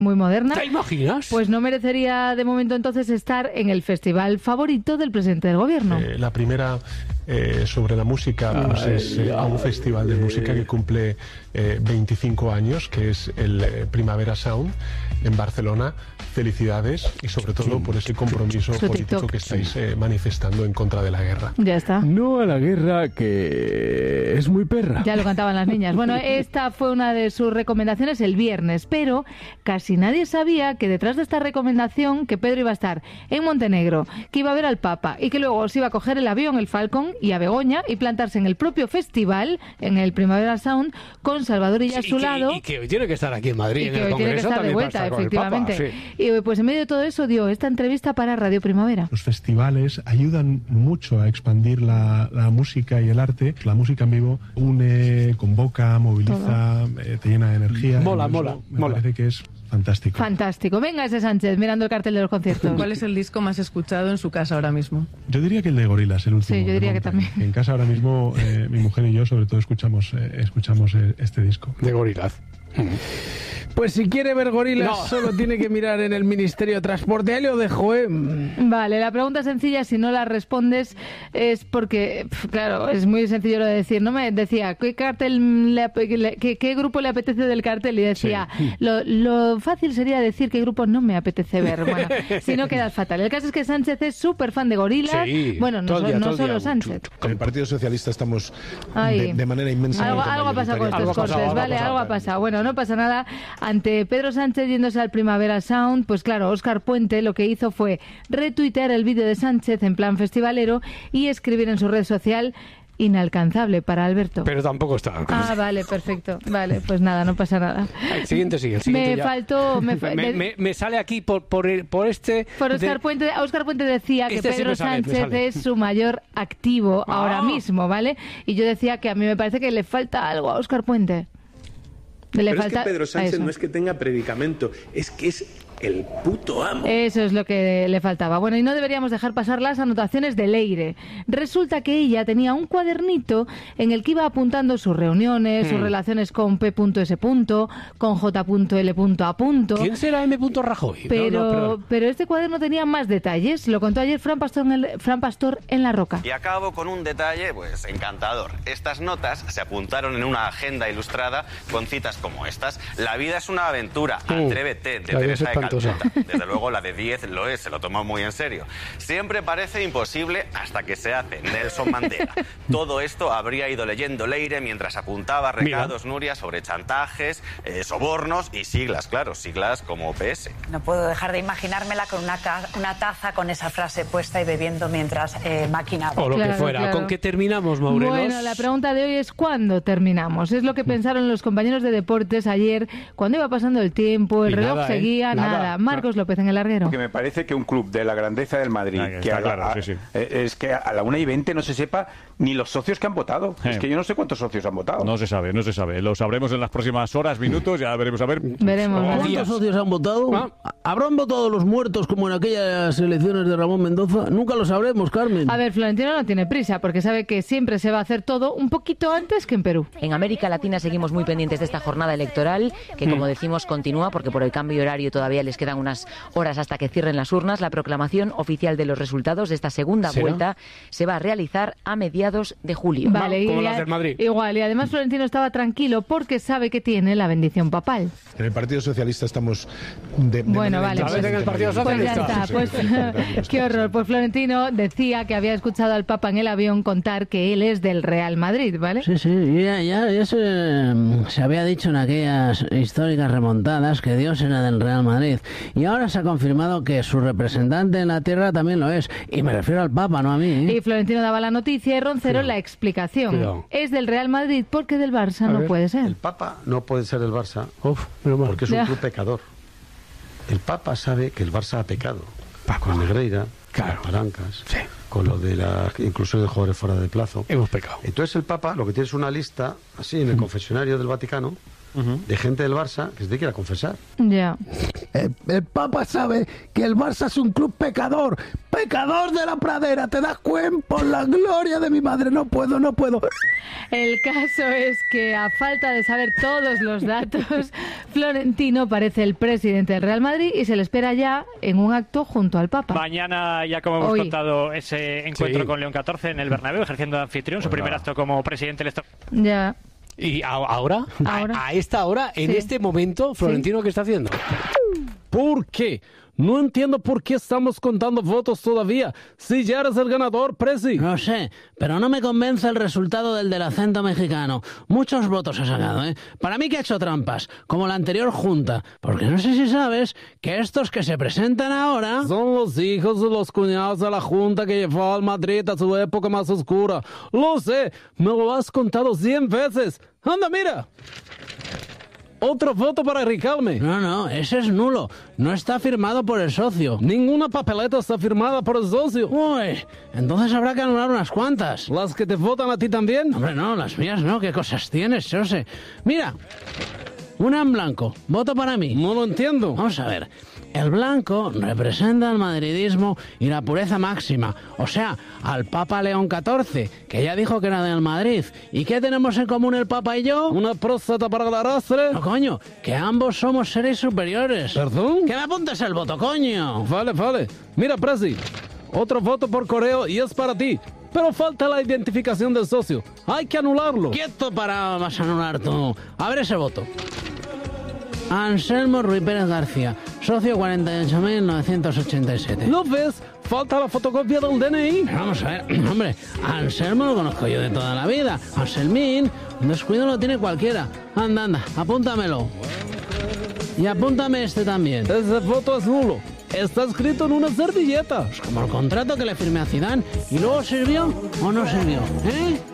muy moderna. ¿Te imaginas? Pues no merecería de momento entonces estar en el festival favorito del presidente del gobierno. La primera sobre la música pues es un festival de música que cumple 25 años, que es el Primavera Sound en Barcelona. Felicidades y sobre todo por ese compromiso político que estáis manifestando en contra de la guerra. Ya está. No a la guerra, que es muy perra. Ya lo cantaban las niñas. Bueno, esta fue una de sus recomendaciones el viernes, pero casi nadie sabía que detrás de esta recomendación que Pedro iba a estar en Montenegro, que iba a ver al Papa y que luego se iba a coger el avión, el Falcon, y a Begoña y plantarse en el propio festival, en el Primavera Sound, con Salvador Illa a su lado. Y que hoy tiene que estar aquí en Madrid, y en que el hoy tiene que Congreso, estar de vuelta, efectivamente. Sí. Y pues en medio de todo eso dio esta entrevista para Radio Primavera. Los festivales ayudan mucho a expandir la música y el arte. La música en vivo une, convoca, moviliza, te llena de energía. Mola. Me parece que es fantástico. Fantástico. Venga ese Sánchez mirando el cartel de los conciertos. ¿Cuál es el disco más escuchado en su casa ahora mismo? Yo diría que el de Gorillaz, el último. Sí, yo diría que también. En casa ahora mismo mi mujer y yo sobre todo escuchamos este disco. De Gorillaz. Pues si quiere ver gorilas, solo tiene que mirar en el Ministerio de Transporte. Ahí lo dejo, Vale, la pregunta sencilla, si no la respondes, es porque, claro, es muy sencillo lo de decir. No me decía, ¿qué cartel qué grupo le apetece del cartel? Y decía, sí. Lo fácil sería decir qué grupo no me apetece ver. Bueno, si no quedas fatal. El caso es que Sánchez es súper fan de gorilas. Sí, bueno, no solo Sánchez. Con el Partido Socialista estamos de manera inmensa. Algo ha pasado con estos cortes, ¿vale? Algo ha pasado. Bueno, no pasa nada. Ante Pedro Sánchez yéndose al Primavera Sound, pues claro, Óscar Puente lo que hizo fue retuitear el vídeo de Sánchez en plan festivalero y escribir en su red social: inalcanzable para Alberto. Pero tampoco está. Ah, vale, perfecto. Vale, pues nada, no pasa nada. El siguiente sigue. El siguiente me sale aquí por este... Por Óscar Puente. Óscar Puente decía que Pedro Sánchez es su mayor activo ahora mismo, ¿vale? Y yo decía que a mí me parece que le falta algo a Óscar Puente. Pero es que Pedro Sánchez no es que tenga predicamento, es que es el puto amo. Eso es lo que le faltaba. Bueno, y no deberíamos dejar pasar las anotaciones de Leire. Resulta que ella tenía un cuadernito en el que iba apuntando sus reuniones, sus relaciones con P.S., con J.L. A. ¿Quién será M. Rajoy? Pero este cuaderno tenía más detalles. Lo contó ayer Fran Pastor en La Roca. Y acabo con un detalle, pues, encantador. Estas notas se apuntaron en una agenda ilustrada con citas como estas. La vida es una aventura, atrévete, de Teresa de Calcuta. Desde luego la de 10 lo es, se lo tomó muy en serio. Siempre parece imposible hasta que se hace. Nelson Mandela. Todo esto habría ido leyendo Leire mientras apuntaba recados, Nuria, sobre chantajes, sobornos y siglas, claro, siglas como PS. No puedo dejar de imaginármela con una taza con esa frase puesta y bebiendo mientras maquinaba. O lo que fuera. Claro. ¿Con qué terminamos, Maurelos? Bueno, la pregunta de hoy es ¿cuándo terminamos? Es lo que pensaron los compañeros de deportes ayer, cuando iba pasando el tiempo, el reloj seguía, nada. Marcos López en el larguero. Porque me parece que un club de la grandeza del Madrid, es que a la 1:20 no se sepa ni los socios que han votado. Es que yo no sé cuántos socios han votado. No se sabe. Lo sabremos en las próximas horas, minutos, ya veremos a ver. Veremos. ¿Cuántos socios han votado? ¿Habrán votado los muertos como en aquellas elecciones de Ramón Mendoza? Nunca lo sabremos, Carmen. A ver, Florentino no tiene prisa, porque sabe que siempre se va a hacer todo un poquito antes que en Perú. En América Latina seguimos muy pendientes de esta jornada electoral, que como decimos continúa, porque por el cambio horario todavía les quedan unas horas hasta que cierren las urnas. La proclamación oficial de los resultados de esta segunda vuelta se va a realizar a mediados de julio. Vale, como las del Madrid. Igual, y además Florentino estaba tranquilo porque sabe que tiene la bendición papal. En el Partido Socialista estamos bueno, vale. Pues, en el Partido Socialista. Pues ya está, pues qué horror. Pues Florentino decía que había escuchado al Papa en el avión contar que él es del Real Madrid, ¿vale? Sí, ya se había dicho en aquellas históricas remontadas que Dios era del Real Madrid. Y ahora se ha confirmado que su representante en la tierra también lo es. Y me refiero al Papa, no a mí. Y Florentino daba la noticia y Roncero la explicación. Cuidado. Es del Real Madrid porque del Barça no puede ser. El Papa no puede ser del Barça porque es un club pecador. El Papa sabe que el Barça ha pecado. Con Negreira, con Palancas, con lo de la inclusión de jugadores fuera de plazo. Hemos pecado. Entonces el Papa lo que tiene es una lista, así en el confesionario del Vaticano, de gente del Barça que se te quiera confesar. Ya. El Papa sabe que el Barça es un club pecador. ¡Pecador de la pradera! ¿Te das cuenta? Por la gloria de mi madre, no puedo. El caso es que, a falta de saber todos los datos, Florentino parece el presidente del Real Madrid y se le espera ya en un acto junto al Papa. Mañana, ya como hemos contado, ese encuentro con León XIV en el Bernabéu, ejerciendo de anfitrión, su primer acto como presidente electoral. Ya. ¿Y ahora? A esta hora, en este momento, Florentino, ¿qué está haciendo? ¿Por qué? No entiendo por qué estamos contando votos todavía. Si ya eres el ganador, Presi. No sé, pero no me convence el resultado del acento mexicano. Muchos votos ha sacado, ¿eh? Para mí que ha hecho trampas, como la anterior junta. Porque no sé si sabes que estos que se presentan ahora... son los hijos de los cuñados de la junta que llevó al Madrid a su época más oscura. Lo sé, me lo has contado 100 veces. ¡Anda, mira! Otro voto para Riquelme. No, ese es nulo. No está firmado por el socio. Ninguna papeleta está firmada por el socio. Uy, entonces habrá que anular unas cuantas. ¿Las que te votan a ti también? Hombre, no, las mías no. ¿Qué cosas tienes, José? Mira, una en blanco. Voto para mí. No lo entiendo. Vamos a ver. El blanco representa el madridismo y la pureza máxima, o sea, al Papa León XIV, que ya dijo que era del Madrid. ¿Y qué tenemos en común el Papa y yo? ¿Una próstata para el arrastre? No, coño, que ambos somos seres superiores. ¿Perdón? ¡Que me apuntes el voto, coño! Vale. Mira, Presi, otro voto por correo y es para ti. Pero falta la identificación del socio. Hay que anularlo. Quieto para vas a anular tú. A ver ese voto. Anselmo Ruiz Pérez García, socio 48.987. ¿Lo ves? Falta la fotocopia del DNI. Pero vamos a ver, hombre, Anselmo lo conozco yo de toda la vida. Anselmín, un descuido lo tiene cualquiera. Anda, apúntamelo. Y apúntame este también. Ese voto es nulo. Está escrito en una servilleta. Pues como el contrato que le firmé a Zidane. ¿Y luego sirvió o no sirvió?